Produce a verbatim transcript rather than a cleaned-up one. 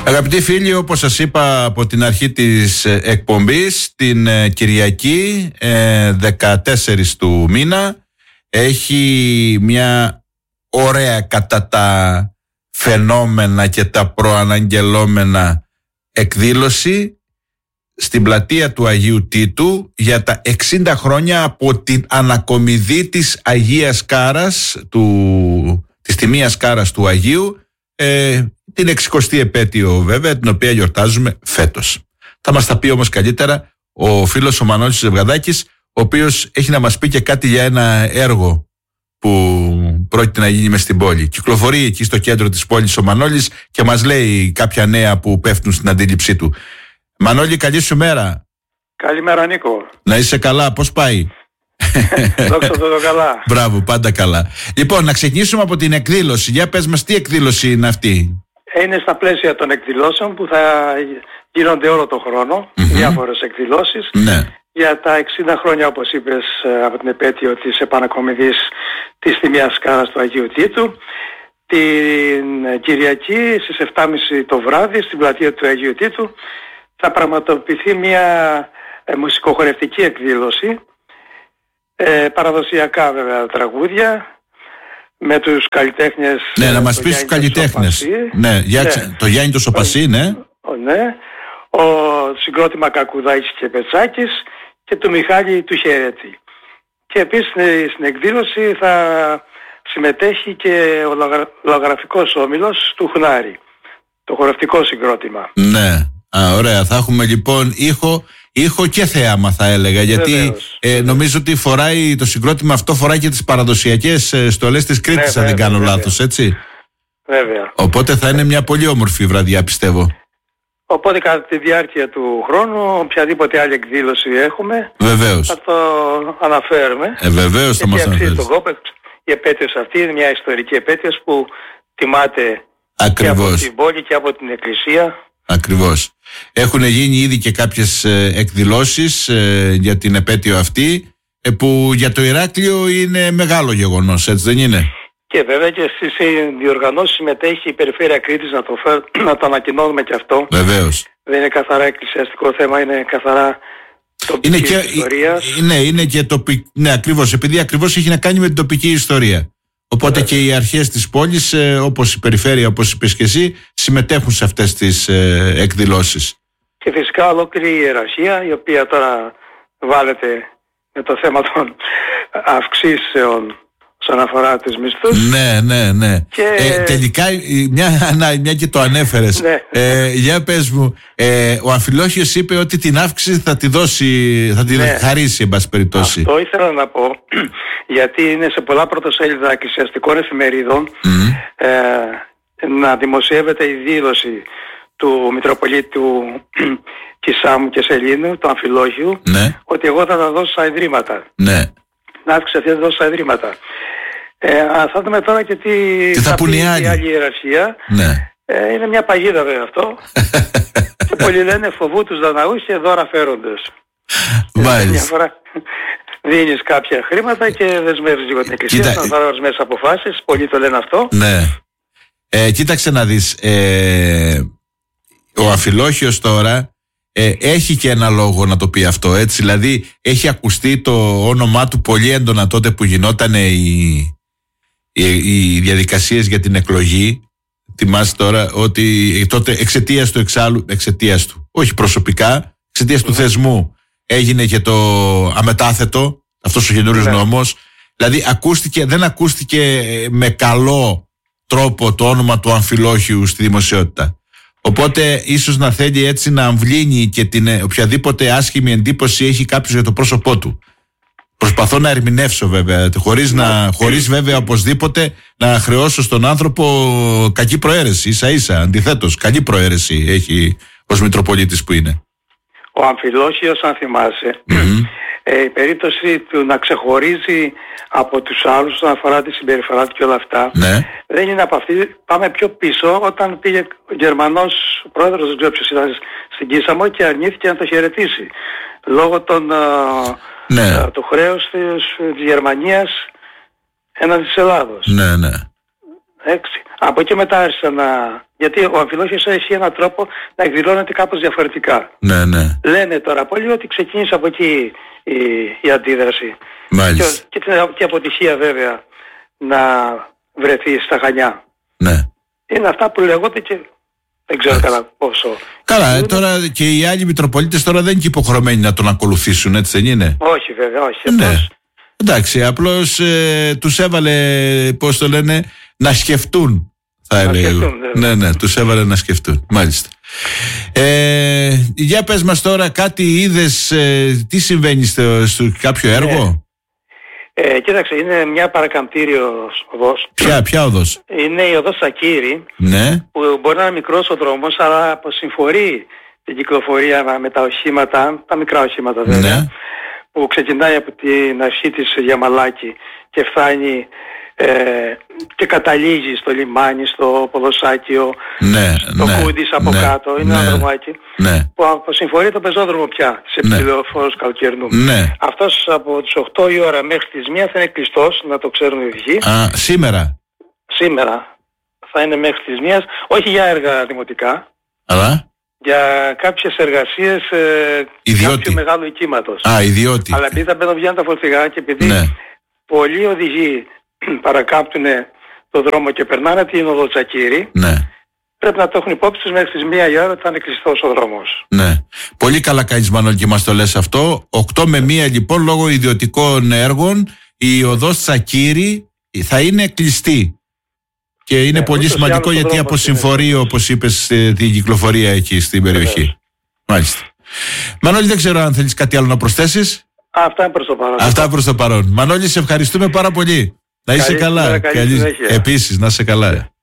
Αγαπητοί φίλοι, όπως σας είπα από την αρχή της εκπομπής, την Κυριακή δεκατέσσερις του μήνα έχει μια ωραία κατά τα φαινόμενα και τα προαναγγελόμενα εκδήλωση στην πλατεία του Αγίου Τίτου για τα εξήντα χρόνια από την ανακομιδή της Αγίας Κάρας, του, της Τιμίας Κάρας του Αγίου, ε, την εξηκοστή επέτειο βέβαια, την οποία γιορτάζουμε φέτος. Θα μας τα πει όμως καλύτερα ο φίλος ο Μανώλης Ζευγαδάκης, ο οποίος έχει να μας πει και κάτι για ένα έργο που πρόκειται να γίνει μες στην πόλη. Κυκλοφορεί εκεί στο κέντρο της πόλης ο Μανώλης και μας λέει κάποια νέα που πέφτουν στην αντίληψή του. Μανώλη, καλή σου μέρα. Καλημέρα, Νίκο. Να είσαι καλά, πώς πάει? Δόξα τω καλά. Μπράβο, πάντα καλά. Λοιπόν, να ξεκινήσουμε από την εκδήλωση. Για πες μας, τι εκδήλωση είναι αυτή? Είναι στα πλαίσια των εκδηλώσεων που θα γίνονται όλο τον χρόνο, mm-hmm. διάφορες εκδηλώσεις. Ναι. Για τα εξήντα χρόνια, όπως είπες, από την επέτειο της επανακομιδής της Τιμίας Κάρας του Αγίου Τίτου. Την Κυριακή στις επτά και μισή το βράδυ στην πλατεία του Αγίου Τίτου θα πραγματοποιηθεί μια ε, μουσικοχορευτική εκδήλωση, ε, παραδοσιακά βέβαια τραγούδια, με τους καλλιτέχνες. Ναι, να μας πεις τους καλλιτέχνες. Ναι, για, ναι. Το Γιάννη το Σοπασί, ναι. Ο, ναι. Ο συγκρότημα Κακουδάκης και Πετσάκης και του Μιχάλη του Χερέτη. Και επίσης στην εκδήλωση θα συμμετέχει και ο λογογραφικός όμιλος του Χνάρη, το χορευτικό συγκρότημα. Ναι, α, ωραία. Θα έχουμε λοιπόν ήχο, ήχο και θέαμα, θα έλεγα, γιατί ε, νομίζω ότι φοράει το συγκρότημα αυτό, φοράει και τις παραδοσιακές στολές της Κρήτης, ναι, αν δεν κάνω βέβαια. λάθος, έτσι. Βέβαια. Οπότε θα είναι μια πολύ όμορφη βραδιά, πιστεύω. Οπότε κατά τη διάρκεια του χρόνου, οποιαδήποτε άλλη εκδήλωση έχουμε, βεβαίως, θα το αναφέρουμε. Ε, βεβαίως θα μας αναφέρεις. Η επέτειος αυτή είναι μια ιστορική επέτειος που τιμάται Ακριβώς. και από την πόλη και από την εκκλησία. Ακριβώς. Έχουν γίνει ήδη και κάποιες ε, εκδηλώσεις ε, για την επέτειο αυτή, ε, που για το Ηράκλειο είναι μεγάλο γεγονός, έτσι δεν είναι? Και βέβαια και στις διοργανώσεις συμμετέχει η Περιφέρεια Κρήτης, να το, φέρ, να το ανακοινώνουμε και αυτό. Βεβαίως. Δεν είναι καθαρά εκκλησιαστικό θέμα, είναι καθαρά τοπική είναι και, ιστορία. Ναι, είναι και τοπική, ναι, ακριβώς, επειδή ακριβώς έχει να κάνει με την τοπική ιστορία. Οπότε yeah. και οι αρχές της πόλης, ε, όπως η Περιφέρεια, όπως είπες και εσύ, συμμετέχουν σε αυτές τις ε, εκδηλώσεις. Και φυσικά ολόκληρη η ιεραρχία, η οποία τώρα βάλετε με το θέμα των αυξήσεων όσον αφορά τους μισθούς. Ναι, ναι, ναι. Και... Ε, τελικά, μια, να, μια και το ανέφερες. Ναι. ε, για πες μου, ε, ο Αμφιλόχιος είπε ότι την αύξηση θα τη δώσει, θα τη ναι. χαρίσει, εν πάση περιπτώσει. Αυτό ήθελα να πω, γιατί είναι σε πολλά πρωτοσέλιδα εκκλησιαστικών εφημερίδων mm. ε, να δημοσιεύεται η δήλωση του Μητροπολίτου Κισάμου και Σελήνου, του Αμφιλόχιου, ναι. ότι εγώ θα τα δώσω στα ιδρύματα. Ναι. Να αύξηση αυτή θα δώσω στα ιδρύματα. Ε, θα δούμε τώρα και τι, τι θα, θα πει η άλλη, άλλη ιεραρχία. Ναι. Ε, είναι μια παγίδα βέβαια αυτό. Και πολλοί λένε φοβού τους Δαναούς και δώρα φέροντες. Μάλιστα. Μια φορά δίνεις κάποια χρήματα και δεσμεύεις λίγο την εκκλησία να πάρει ορισμένες αποφάσεις. Πολλοί το λένε αυτό. Ναι. Ε, κοίταξε να δεις. Ε, ο Αμφιλόχιος τώρα ε, έχει και ένα λόγο να το πει αυτό, έτσι. Δηλαδή έχει ακουστεί το όνομά του πολύ έντονα τότε που γινόταν οι, οι, οι διαδικασίες για την εκλογή. Θυμάσαι τώρα ότι τότε εξαιτίας του εξάλλου, εξαιτίας του, όχι προσωπικά, εξαιτίας mm. του θεσμού έγινε και το αμετάθετο, αυτός ο καινούριος yeah. νόμος. Δηλαδή ακούστηκε, δεν ακούστηκε με καλό τρόπο το όνομα του Αμφιλόχιου στη δημοσιότητα. Οπότε ίσως να θέλει έτσι να αμβλύνει και την οποιαδήποτε άσχημη εντύπωση έχει κάποιος για το πρόσωπό του. Προσπαθώ να ερμηνεύσω βέβαια, χωρίς, να, χωρίς βέβαια οπωσδήποτε να χρεώσω στον άνθρωπο κακή προαίρεση, ίσα ίσα, αντιθέτως, καλή προαίρεση έχει ως Μητροπολίτης που είναι. Ο Αμφιλόχιος, αν θυμάσαι, mm-hmm. ε, η περίπτωση του να ξεχωρίζει από τους άλλους όσον αφορά τη συμπεριφορά του και όλα αυτά, ναι. δεν είναι από αυτή. Πάμε πιο πίσω όταν πήγε ο Γερμανός πρόεδρος, δεν ξέρω ποιος ήταν, στην Κίσαμο και αρνήθηκε να το χαιρετήσει λόγω των, ναι. uh, του χρέους της, της Γερμανίας έναντι της Ελλάδος. Ναι, ναι. Έξι. Από εκεί μετά άρχισαν να Γιατί ο Αμφιλόχιος έχει έναν τρόπο να εκδηλώνεται κάπως διαφορετικά. Ναι, ναι. Λένε τώρα πολλοί ότι ξεκίνησε από εκεί η, η αντίδραση. Μάλιστα. Και, και, και αποτυχία βέβαια να βρεθεί στα Χανιά. Ναι. Είναι αυτά που λεγόταν και δεν ξέρω καλά πόσο. Καλά, ε, τώρα και οι άλλοι Μητροπολίτες τώρα δεν είναι και υποχρεωμένοι να τον ακολουθήσουν, έτσι δεν είναι? Όχι βέβαια, όχι. Ναι. Απλώς... Εντάξει, απλώς ε, τους έβαλε, πώς το λένε, να σκεφτούν, θα να έλεγα. σκεφτούν, ναι, ναι, τους έβαλε να σκεφτούν. Μάλιστα. Ε, για πες μας τώρα, κάτι είδες, ε, τι συμβαίνει στο, στο κάποιο έργο? Ε, κοίταξε, είναι μια παρακαμπτήριος οδός. Ποια, ποια οδός? Είναι η οδός Σακύρη, Ναι. που μπορεί να είναι μικρός ο δρόμος, αλλά αποσυμφορεί την κυκλοφορία με τα οχήματα, τα μικρά οχήματα βέβαια, Ναι. που ξεκινάει από την αρχή της Γιαμαλάκη και φτάνει ε, και καταλήγει στο λιμάνι, στο Ποδοσάκιο, Ναι, στο ναι, Κούντις από ναι, κάτω. Είναι ναι, ένα δρομάκι ναι, που αποσυμφορεί το πεζόδρομο πια σε Ναι. ψηλοφόρους Καλοκαιρινού. ναι. Αυτός από τις οκτώ η ώρα μέχρι τις μία θα είναι κλειστός, να το ξέρουν οι οδηγοί. Α, σήμερα. Σήμερα θα είναι μέχρι τις μία, όχι για έργα δημοτικά, Αλλά. για κάποιες εργασίες ε, Ιδιώτη. κάποιου μεγάλου οικήματος. Α, ιδιώτη. Αλλά επειδή θα μπαίνουν βγαίνουν τα φορτηγά και επειδή Ναι. πολλοί οδηγοί παρακάμπτουν το δρόμο και περνάνε την οδό Τσακύρη, Ναι. πρέπει να το έχουν υπόψη τους μέχρι τις μία η ώρα ότι θα είναι κλειστός ο δρόμος. Ναι. Πολύ καλά κάνεις, Μανώλη, και μας το λες αυτό. οκτώ με μία λοιπόν, λόγω ιδιωτικών έργων, η οδός Τσακύρη θα είναι κλειστή. Και είναι Ναι, πολύ ούτως ή σημαντικό άλλως ο γιατί δρόμος αποσυμφορεί, είναι- όπως είπες, ε, την κυκλοφορία εκεί στην περιοχή. Βεβαίως. Μάλιστα. Μανώλη, δεν ξέρω αν θέλεις κάτι άλλο να προσθέσεις. Αυτά είναι προς το παρόν. Αυτά προς το παρόν. Μανώλη, σε ευχαριστούμε πάρα πολύ. Να είσαι Καλή καλά. ημέρα, καλή συνέχεια. Επίσης, να είσαι καλά.